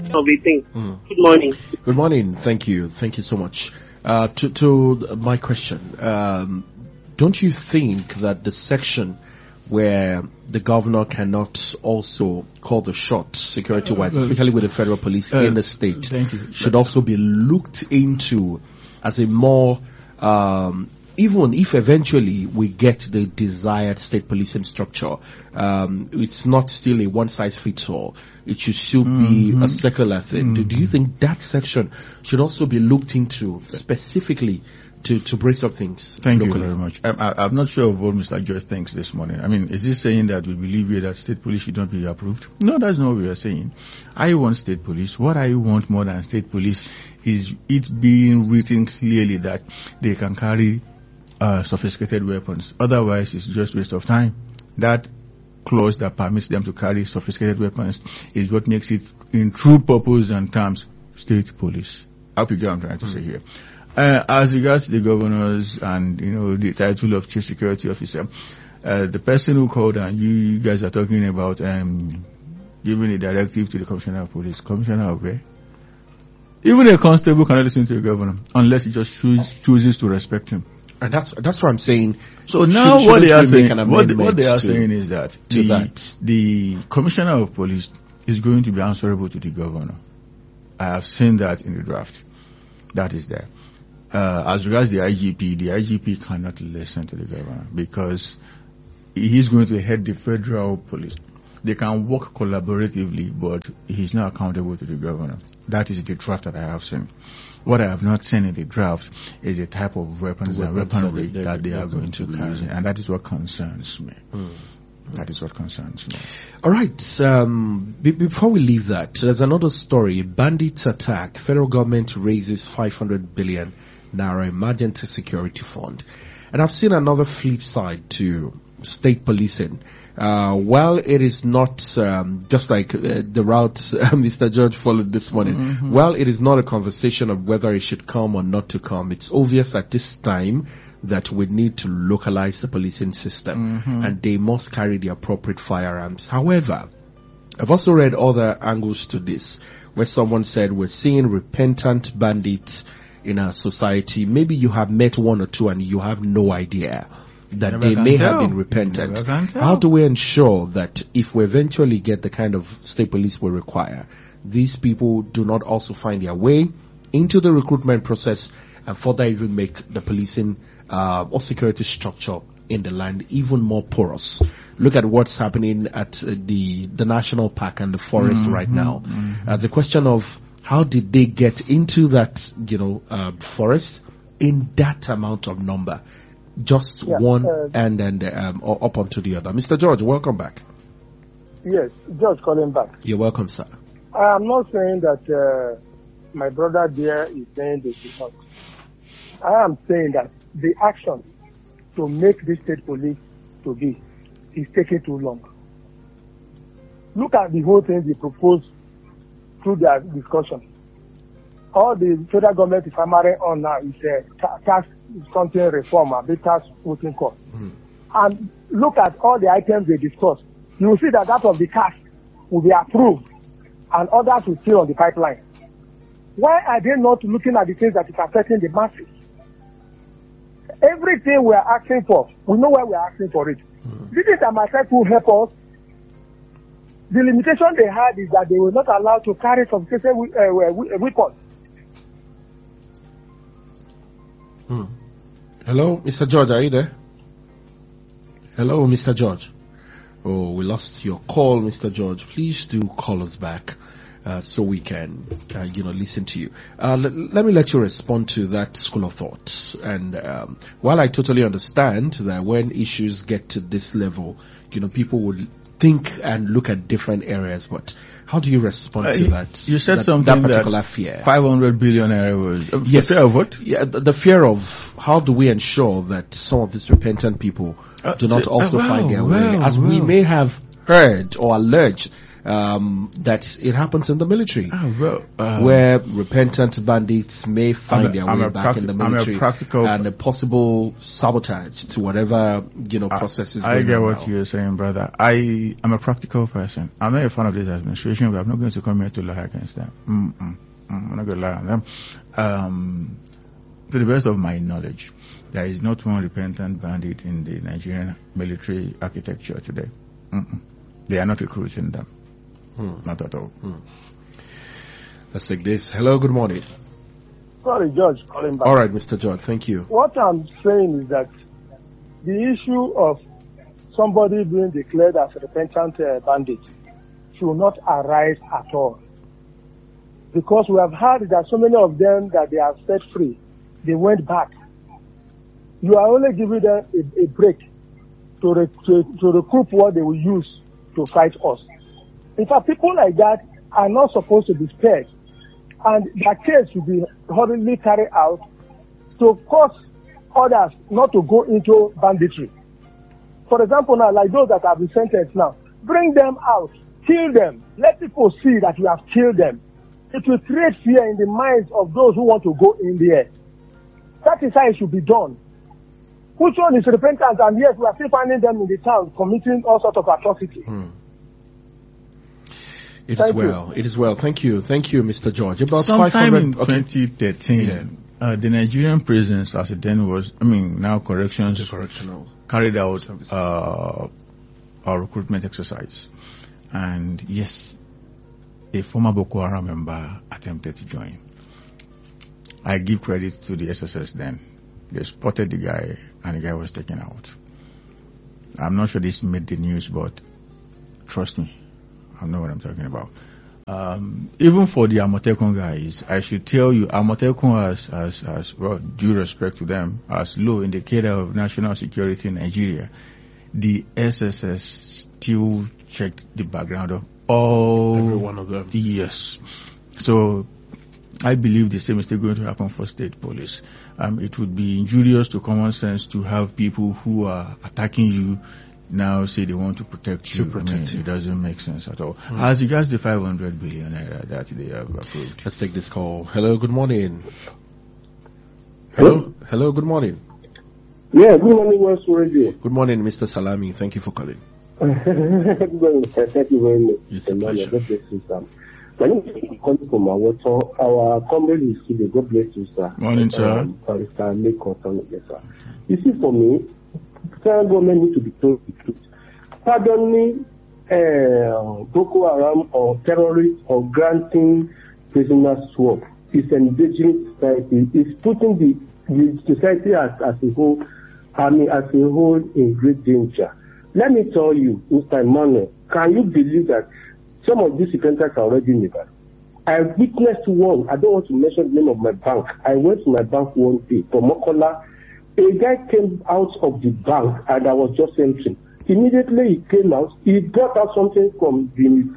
of a thing. Good morning. Good morning. Thank you. Thank you so much. To my question, don't you think that the section where the governor cannot also call the shots security-wise, especially with the federal police in the state, should also be looked into as a more, even if eventually we get the desired state policing structure, it's not still a one-size-fits-all. It should still be a circular thing. Do you think that section should also be looked into specifically to brace up things? Thank locally? you very much. I'm not sure of what Mr. George thinks this morning. I mean, is he saying that we believe here that state police should not be approved? No, that's not what we are saying. I want state police. What I want more than state police is it being written clearly that they can carry sophisticated weapons. Otherwise, it's just waste of time. That clause that permits them to carry sophisticated weapons is what makes it, in true purpose and terms, state police. I hope you get what I'm trying to say here. As regards to the governors and, the title of chief security officer, the person who called and you guys are talking about giving a directive to the commissioner of police. Commissioner of where? Even a constable cannot listen to a governor unless he just chooses to respect him. And that's what I'm saying. So now what they are saying is that the commissioner of police is going to be answerable to the governor. I have seen that in the draft. That is there. As regards the IGP cannot listen to the governor because he's going to head the federal police. They can work collaboratively, but he's not accountable to the governor. That is the draft that I have seen. What I have not seen in the draft is the type of weapons and weaponry that they are going to be using, and that is what concerns me. That is what concerns me. All right. Before we leave that, there's another story. Bandits attack. Federal government raises 500 billion naira emergency security fund. And I've seen another flip side to state policing. While it is not just like the route Mr. George followed this morning, while it is not a conversation of whether it should come or not to come, it's obvious at this time that we need to localize the policing system and they must carry the appropriate firearms. However, I've also read other angles to this where someone said we're seeing repentant bandits in our society. Maybe you have met one or two and you have no idea that they may have been repentant. How do we ensure that if we eventually get the kind of state police we require, these people do not also find their way into the recruitment process and further even make the policing or security structure in the land even more porous? Look at what's happening at the national park and the forest right now. The question of how did they get into that, forest in that amount of number? Just one and up onto the other. Mr. George, welcome back. Yes, George calling back. You're welcome, sir. I am not saying that my brother there is saying they should not. I am saying that the action to make the state police to be is taking too long. Look at the whole thing they proposed through their discussion. All the federal government is hammering on now is tax something reform, a big tax voting cost. And look at all the items they discussed. You will see that of the tax will be approved and others will stay on the pipeline. Why are they not looking at the things that is affecting the masses? Everything we are asking for, we know why we are asking for it. This is a matter to help us. The limitation they had is that they were not allowed to carry sophisticated weapons. Hello, Mr. George, are you there? Hello, Mr. George. Oh, we lost your call, Mr. George. Please do call us back so we can, listen to you. Let me let you respond to that school of thought. And while I totally understand that when issues get to this level, people would think and look at different areas, but how do you respond to that? You said that particular fear. 500 billion was yes. The fear of what? Yeah, the fear of how do we ensure that some of these repentant people do not also find their way, as we may have heard or alleged that it happens in the military, where repentant bandits may find their way back in the military, and a possible sabotage to whatever processes. I get what you're saying, brother. I am a practical person. I'm not a fan of this administration, but I'm not going to come here to lie against them. I'm not going to lie on them. To the best of my knowledge, there is not one repentant bandit in the Nigerian military architecture today. They are not recruiting them. Not at all. Let's take this. Hello, good morning. Sorry, George, calling back. All right, Mr. George, thank you. What I'm saying is that the issue of somebody being declared as a repentant bandit should not arise at all. Because we have heard that so many of them that they are set free, they went back. You are only giving them a break to recoup what they will use to fight us. In fact, people like that are not supposed to be spared, and their case should be hurriedly carried out to cause others not to go into banditry. For example, now, like those that have been sentenced now, bring them out, kill them, let people see that you have killed them. It will create fear in the minds of those who want to go in there. That is how it should be done. Which one is repentance? And yes, we are still finding them in the town committing all sorts of atrocities. It is well. Thank you, Mr. George. About sometime in 2013, the Nigerian prisons, as it then was, now corrections, carried out a recruitment exercise, and yes, a former Boko Haram member attempted to join. I give credit to the SSS then. They spotted the guy, and the guy was taken out. I'm not sure this made the news, but trust me, I know what I'm talking about. Even for the Amotekun guys, I should tell you, Amotekun has well, due respect to them, as low indicator of national security in Nigeria, the SSS still checked the background of every one of them. Yes. So I believe the same is still going to happen for state police. It would be injurious to common sense to have people who are attacking you now say they want to protect you. It doesn't make sense at all. As regards the 500 billion that they have approved. Let's take this call. Hello, good morning. Hello, good morning. Yeah, good morning, West Radio. Good morning, Mr. Salami. Thank you for calling. Good morning, sir. Thank you very much. It's a pleasure. My name is calling from our comrade is Kide. God bless you, sir. Morning, sir. Yes, sir. You see, for me, federal government need to be told the truth. Pardon me, Boko Haram or terrorists or granting prisoners swap is engaging society. It's putting the society as a whole, in great danger. Let me tell you, Mr. Emmanuel, can you believe that some of these offenders are already in the bank? I witnessed one. I don't want to mention the name of my bank. I went to my bank one day from Mokola. A guy came out of the bank and I was just entering. Immediately he came out, he brought out something from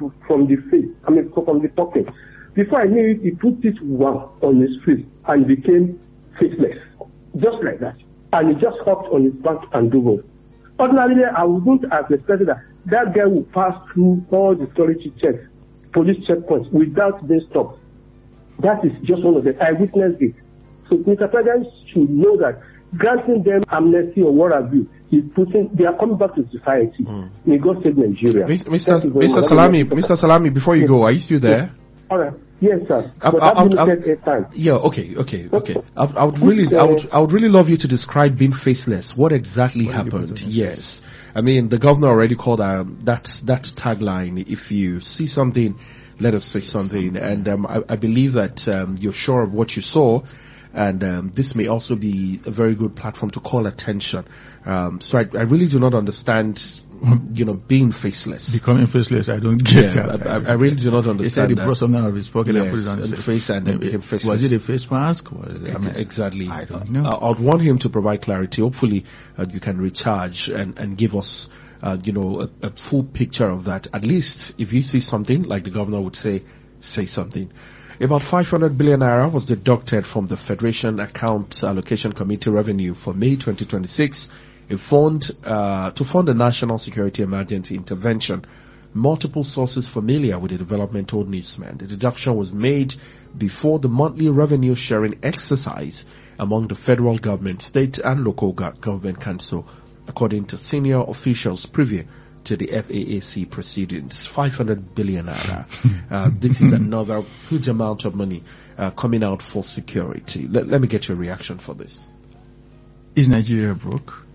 the pocket. Before I knew it, he put it one on his face and became faceless. Just like that. And he just hopped on his back and drove off. Ordinarily, I wouldn't have expected that guy would pass through all the security checks, police checkpoints, without being stopped. That is just one of the, I witnessed it. So Mr. President should know that granting them amnesty or what have you, they are coming back to society. May God save Nigeria. Mr. Salami, before you go, are you still there? All right. Yes, sir. Yeah. Okay. I would really love you to describe being faceless. What exactly happened? Yes. I mean, the governor already called that tagline. If you see something, let us say something. And I believe that you're sure of what you saw. And this may also be a very good platform to call attention. So I really do not understand, being faceless. Becoming faceless, I don't get that. I really do not understand. He said he brought something out of his pocket and put it on his face and then became faceless. Was it a face mask? Exactly. I don't know. I'd want him to provide clarity. Hopefully, you can recharge and give us, a full picture of that. At least, if you see something, like the governor would say something. About 500 billion naira was deducted from the Federation Account Allocation Committee revenue for May 2026, a fund to fund the National Security Emergency Intervention multiple sources familiar with the development told Newsman the deduction was made before the monthly revenue sharing exercise among the federal government, state and local government council, according to senior officials privy to the FAAC proceedings. 500 billion naira. This is another huge amount of money coming out for security. Let me get your reaction for this. Is Nigeria broke?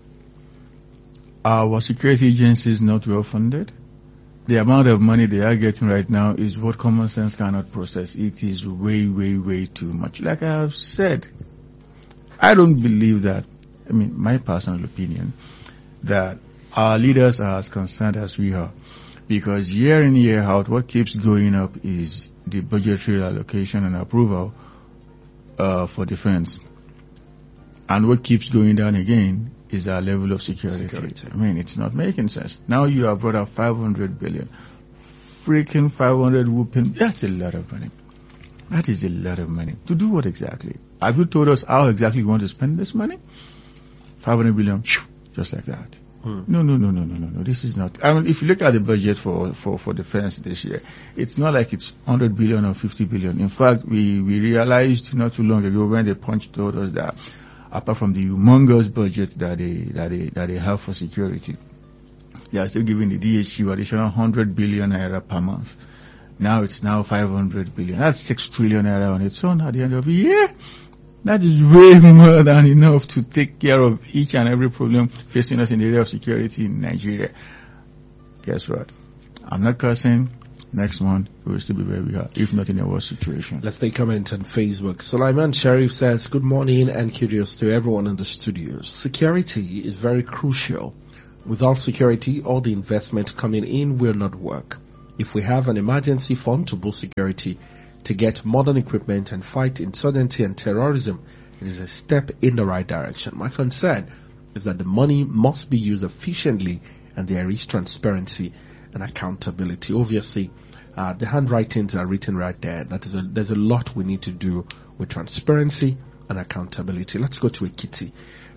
Our security agencies not well funded? The amount of money they are getting right now is what common sense cannot process. It is way, way, way too much. Like I have said, I don't believe that, my personal opinion, that our leaders are as concerned as we are. Because year in, year out, what keeps going up is the budgetary allocation and approval for defense. And what keeps going down again is our level of security. It's not making sense. Now you have brought up 500 billion. Freaking 500 whooping. That's a lot of money. That is a lot of money. To do what exactly? Have you told us how exactly you want to spend this money? 500 billion, just like that. No. This is not. If you look at the budget for defense this year, it's not like it's 100 billion or 50 billion. In fact, we realized not too long ago when they punched told us that apart from the humongous budget that they have for security, they are still giving the DHU additional 100 billion naira per month. Now it's 500 billion. That's 6 trillion naira on its own at the end of the year. That is way more than enough to take care of each and every problem facing us in the area of security in Nigeria. Guess what? I'm not cursing. Next month, we will still be where we are, if not in a worse situation. Let's take comment on Facebook. Sulaiman Sharif says, good morning and kudos to everyone in the studio. Security is very crucial. Without security, all the investment coming in will not work. If we have an emergency fund to boost security, to get modern equipment and fight insurgency and terrorism, it is a step in the right direction. My concern is that the money must be used efficiently and there is transparency and accountability. Obviously, the handwritings are written right there. There's a lot we need to do with transparency and accountability. Let's go to Ekiti,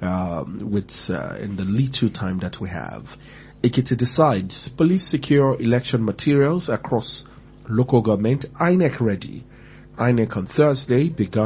in the little time that we have. Ekiti decides police secure election materials across local government. INEC ready. INEC on Thursday began